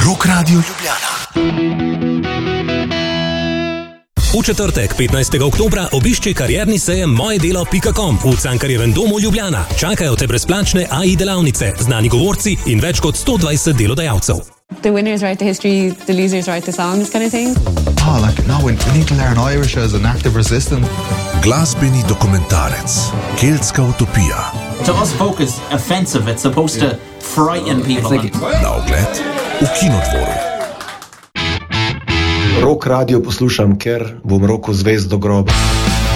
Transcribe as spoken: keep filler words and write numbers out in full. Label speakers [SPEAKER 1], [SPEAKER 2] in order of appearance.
[SPEAKER 1] Rock Radio Ljubljana. V četrtek, petnajstega oktobra, obišči karierni sejem moje delo pika com v Cankarjevem domu Ljubljana. Čakajo te brezplačne A I delavnice, znani govorci in več kot sto dvajset delodajalcev.
[SPEAKER 2] The winners write the history, the losers write the songs kind of thing.
[SPEAKER 3] Oh, like, no, we need to learn Irish as an active resistant.
[SPEAKER 4] Glasbeni dokumentarec, Keltska utopija.
[SPEAKER 5] To us folk is offensive, it's supposed to frighten people.
[SPEAKER 4] Like, na ogled v Kinodvoru.
[SPEAKER 6] Rock radio poslušam, ker bom roko zvest do groba.